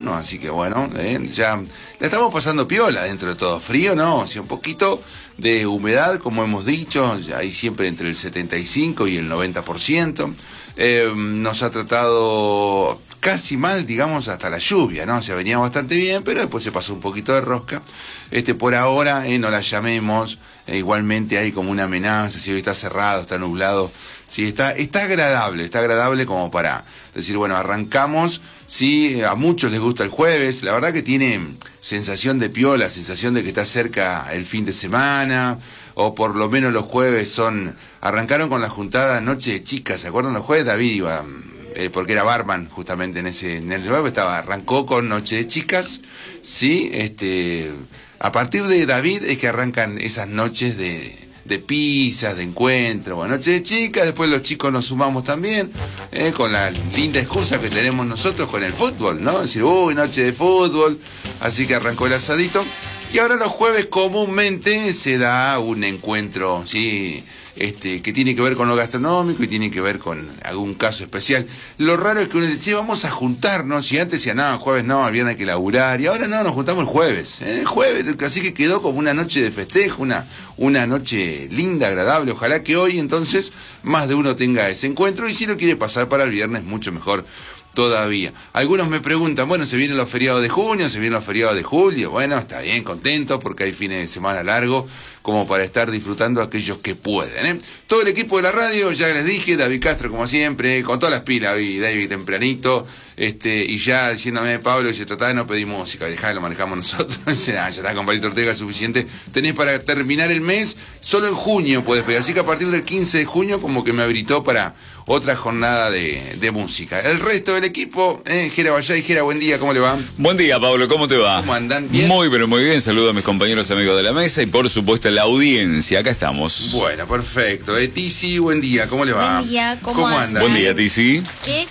invierno, así que bueno, ya la estamos pasando piola dentro de todo. Frío, no, un poquito de humedad, como hemos dicho, ahí siempre entre el 75 y el 90%. Nos ha tratado casi mal, digamos, hasta la lluvia, ¿no? O sea, venía bastante bien, pero después se pasó un poquito de rosca. Por ahora, no la llamemos, igualmente hay como una amenaza, si hoy está cerrado, está nublado. Sí, está agradable como para decir, bueno, arrancamos. Sí, a muchos les gusta el jueves, la verdad que tiene sensación de piola, sensación de que está cerca el fin de semana, o por lo menos los jueves arrancaron con la juntada Noche de Chicas, ¿se acuerdan? Los jueves David iba, porque era barman justamente en el web, arrancó con Noche de Chicas, sí, a partir de David es que arrancan esas noches de pizzas, de encuentro, bueno, Noche de Chicas, después los chicos nos sumamos también, con la linda excusa que tenemos nosotros con el fútbol, ¿no? Decir, noche de fútbol, así que arrancó el asadito, y ahora los jueves comúnmente se da un encuentro, sí, que tiene que ver con lo gastronómico y tiene que ver con algún caso especial. Lo raro es que uno dice, che, vamos a juntarnos, y antes decía, no, jueves no, el viernes hay que laburar, y ahora no, nos juntamos el jueves, así que quedó como una noche de festejo, una noche linda, agradable. Ojalá que hoy entonces más de uno tenga ese encuentro, y si lo quiere pasar para el viernes, mucho mejor todavía. Algunos me preguntan, bueno, se vienen los feriados de junio, se vienen los feriados de julio. Bueno, está bien, contento porque hay fines de semana largo como para estar disfrutando aquellos que pueden, Todo el equipo de la radio, ya les dije, David Castro como siempre, con todas las pilas hoy, David tempranito, y ya diciéndome, Pablo, se trataba de no pedir música, dejá, lo manejamos nosotros. Dice, ya está, con Palito Ortega suficiente, tenés para terminar el mes, solo en junio podés pedir, así que a partir del 15 de junio como que me habilitó para otra jornada de música. El resto del equipo, Jera Vallay, Jera, buen día, ¿cómo le va? Buen día, Pablo, ¿cómo te va? ¿Cómo andan? ¿Bien? Muy, pero muy bien, saludo a mis compañeros amigos de la mesa y por supuesto a la audiencia, acá estamos. Bueno, perfecto. Tizi, buen día, ¿cómo le va? Buen día, ¿cómo anda? Buen día, Tizi. Qué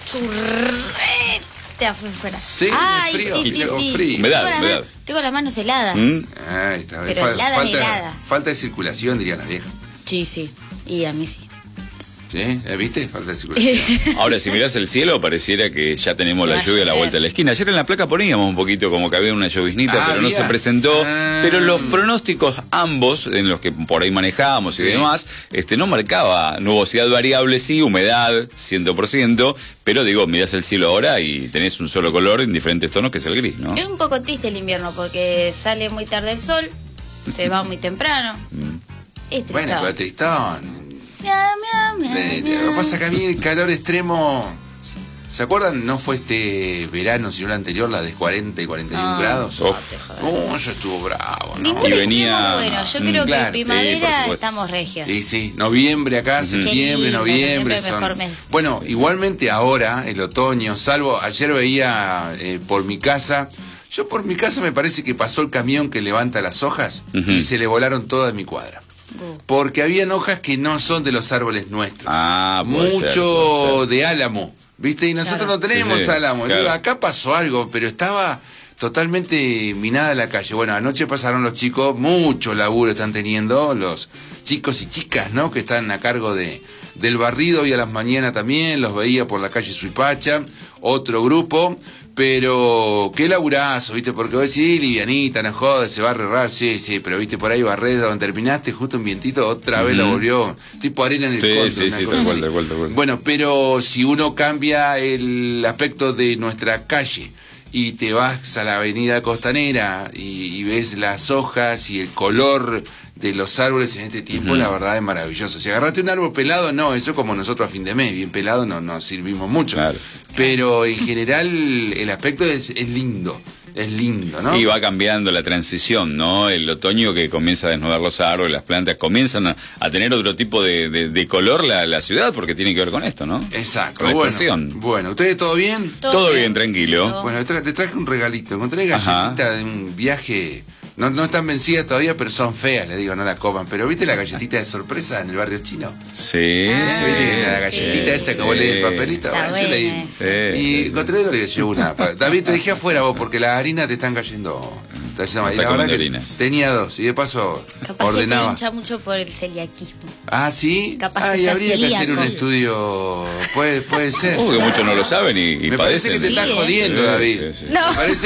churrete afuera. Sí, ay, frío, sí. frío. Humedad. Tengo las manos heladas. Ahí está. Pero heladas. Falta de circulación, dirían las viejas. Sí, y a mí sí. ¿Sí? ¿Viste? Falta de circulación. Ahora, si mirás el cielo, pareciera que ya tenemos la lluvia a la vuelta de la esquina. Ayer en la placa poníamos un poquito como que había una lloviznita, pero no se presentó. Pero los pronósticos, ambos, en los que por ahí manejábamos y demás, no marcaba nubosidad variable, sí, humedad, 100%, pero digo, mirás el cielo ahora y tenés un solo color en diferentes tonos, que es el gris, ¿no? Es un poco triste el invierno porque sale muy tarde el sol, se va muy temprano. Es tristón. Bueno, pero tristón. Lo que pasa que a mí el calor extremo, ¿se acuerdan? No fue este verano, sino el anterior, la de 40 y 41 grados. Eso estuvo bravo, ¿no? Ningún Y venía... bueno, yo creo que en primavera estamos regios. Y sí, noviembre acá, septiembre, noviembre son... mejor mes. Bueno, igualmente ahora, el otoño, salvo ayer veía por mi casa, por mi casa me parece que pasó el camión que levanta las hojas y se le volaron todas mi cuadra. Porque habían hojas que no son de los árboles nuestros. Mucho de álamo, ¿viste? Y nosotros no tenemos álamo. Claro. Digo, acá pasó algo, pero estaba totalmente minada la calle. Bueno, anoche pasaron los chicos, mucho laburo están teniendo los chicos y chicas, ¿no? Que están a cargo del barrido, y a las mañanas también los veía por la calle Suipacha, otro grupo. Pero qué laburazo, ¿viste? Porque vos decís, livianita, no jodas, se va a arreglar, sí, pero viste, por ahí barrés donde terminaste, justo un vientito, otra vez lo volvió, tipo arena en el control. Sí, de vuelta. Bueno, pero si uno cambia el aspecto de nuestra calle y te vas a la avenida Costanera y ves las hojas y el color de los árboles en este tiempo, la verdad es maravilloso. Si agarraste un árbol pelado, no, eso como nosotros a fin de mes, bien pelado no servimos mucho. Claro. Pero en general el aspecto es lindo. Es lindo, ¿no? Y va cambiando la transición, ¿no? El otoño que comienza a desnudar los árboles, las plantas comienzan a tener otro tipo de color la ciudad, porque tiene que ver con esto, ¿no? Exacto. Bueno, ¿ustedes todo bien? Todo bien, tranquilo. Bueno, te traje un regalito. Encontré galletita de un viaje. No están vencidas todavía, pero son feas, le digo, no la coman. Pero ¿viste la galletita de sorpresa en el barrio chino? Sí. La galletita esa que vos lees el papelito. Bueno, yo leí. Y encontré le llevo una. David, te dejé afuera vos, porque las harinas te están cayendo. Y la verdad que tenía dos, y de paso capaz ordenaba. Que se hincha mucho por el celiaquismo. Ah, ¿sí? Capaz y habría que hacer un estudio. Puede ser. Que muchos no lo saben y me padecen. parece que te estás jodiendo, David. No. Me parece